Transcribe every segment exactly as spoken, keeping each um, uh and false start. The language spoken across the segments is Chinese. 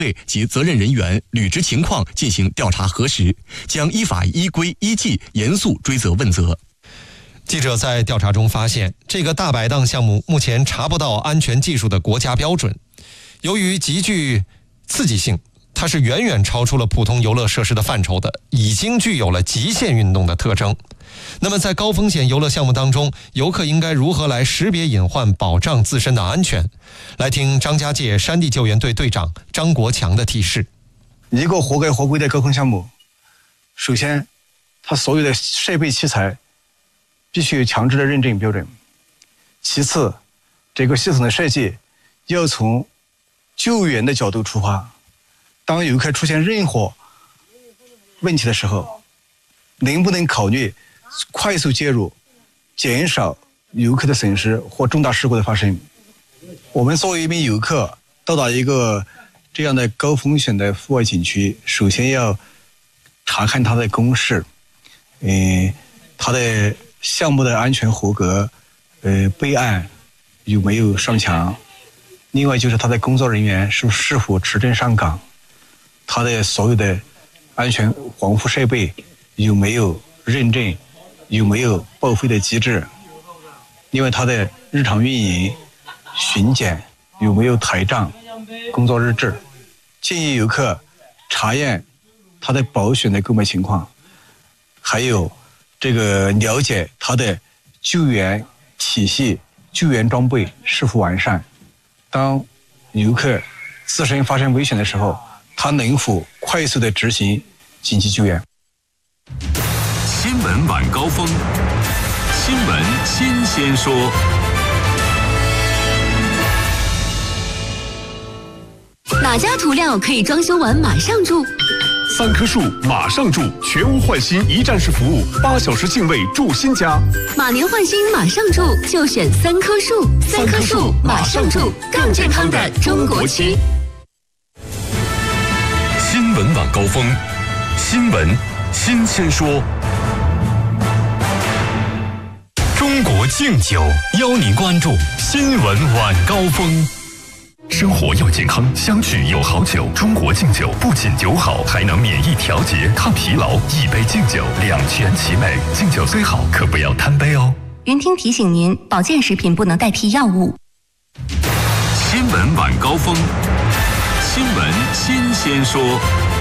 队及责任人员履职情况进行调查核实，将依法依规依纪严肃追责问责。 记者在调查中发现，这个大摆档项目目前查不到安全技术的国家标准，由于极具刺激性，它是远远超出了普通游乐设施的范畴的，已经具有了极限运动的特征。那么在高风险游乐项目当中，游客应该如何来识别隐患，保障自身的安全？来听张家界山地救援队队长张国强的提示。 一个合格合规的高空项目，首先它所有的设备器材必须有强制的认证标准。其次，这个系统的设计要从救援的角度出发，当游客出现任何问题的时候，能不能考虑快速介入，减少游客的损失或重大事故的发生。我们作为一名游客到达一个这样的高风险的户外景区，首先要查看它的公示，嗯，它的项目的安全合格，呃，备案有没有上墙，另外就是它的工作人员是是否持证上岗，它的所有的安全防护设备有没有认证，有没有报废的机制，另外它的日常运营巡检有没有台账、工作日志。建议游客查验它的保险的购买情况，还有这个了解它的救援体系、救援装备是否完善。当游客自身发生危险的时候，他能否快速的执行紧急救援。 新闻晚高峰，新闻新鲜说。 哪家涂料可以装修完马上住？ 三棵树马上住，全屋换新一站式服务，八小时净位住新家。 马年换新马上住，就选三棵树。三棵树马上住，更健康的中国区。 新闻晚高峰，新闻新鲜说。中国敬酒邀您关注新闻晚高峰。生活要健康，相聚有好酒。中国敬酒不仅酒好，还能免疫调节、抗疲劳。一杯敬酒，两全其美。敬酒虽好，可不要贪杯哦。 云听提醒您，保健食品不能代替药物。 新闻晚高峰，新闻新鲜说。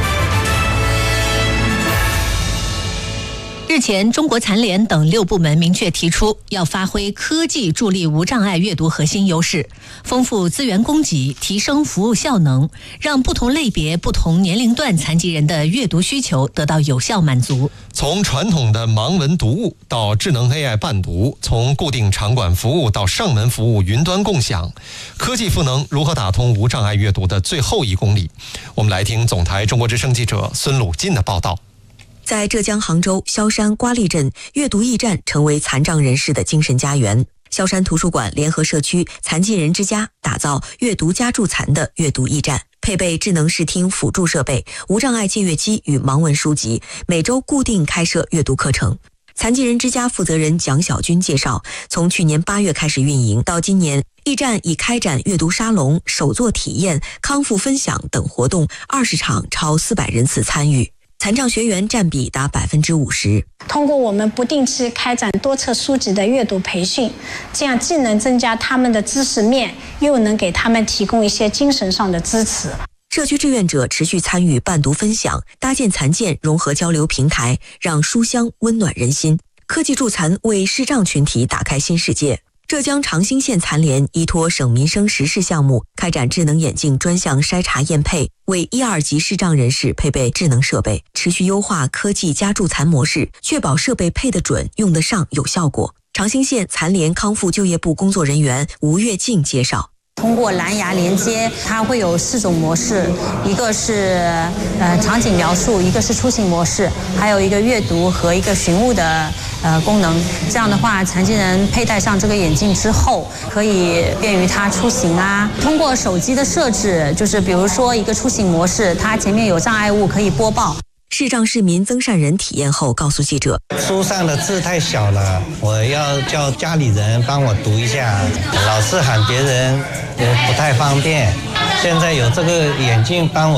日前，中国残联等六部门明确提出，要发挥科技助力无障碍阅读核心优势，丰富资源供给，提升服务效能，让不同类别、不同年龄段残疾人的阅读需求得到有效满足。 从传统的盲文读物到智能 A I 伴读，从固定场馆服务到上门服务云端共享，科技赋能如何打通无障碍阅读的最后一公里？我们来听总台中国之声记者孙鲁进的报道。 在浙江杭州萧山瓜沥镇，阅读驿站成为残障人士的精神家园。萧山图书馆联合社区残疾人之家打造阅读家助残的阅读驿站，配备智能视听辅助设备、无障碍借阅机与盲文书籍，每周固定开设阅读课程。残疾人之家负责人蒋小军介绍，从去年八月开始运营，到今年，驿站已开展阅读沙龙、手作体验、康复分享等活动二十场，超四百人次参与。残障学员占比达百分之五十。 通过我们不定期开展多册书籍的阅读培训，这样既能增加他们的知识面，又能给他们提供一些精神上的支持。 社区志愿者持续参与伴读分享，搭建残健融合交流平台，让书香温暖人心。科技助残为视障群体打开新世界。浙江长兴县残联依托省民生实事项目，开展智能眼镜专项筛查验配，为一二级视障人士配备智能设备，持续优化科技加助残模式，确保设备配得准、用得上、有效果。长兴县残联康复就业部工作人员吴月静介绍。 通过蓝牙连接，它会有四种模式，一个是呃场景描述，一个是出行模式，还有一个阅读和一个寻物的呃功能。这样的话，残疾人佩戴上这个眼镜之后，可以便于他出行啊。通过手机的设置，就是比如说一个出行模式，它前面有障碍物可以播报。 视障市民曾善仁体验后告诉记者， 书上的字太小了，我要叫家里人帮我读一下，老是喊别人也不太方便，现在有这个眼镜帮我